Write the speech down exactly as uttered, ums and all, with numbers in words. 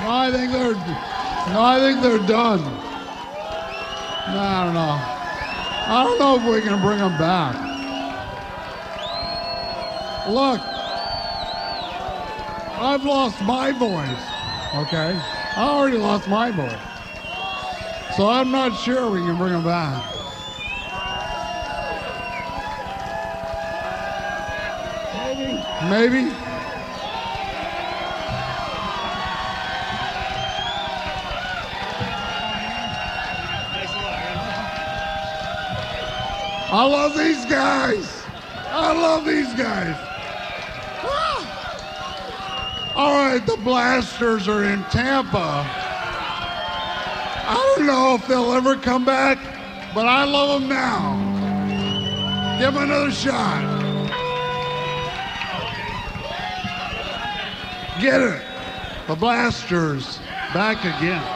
No, I think they're. No, I think they're done. No, I don't know. I don't know if we can bring them back. Look, I've lost my voice. Okay, I already lost my voice, so I'm not sure we can bring them back. Maybe. Maybe. I love these guys. I love these guys. Ah. All right, the Blasters are in Tampa. I don't know if they'll ever come back, but I love them now. Give them another shot. Get it. The Blasters back again.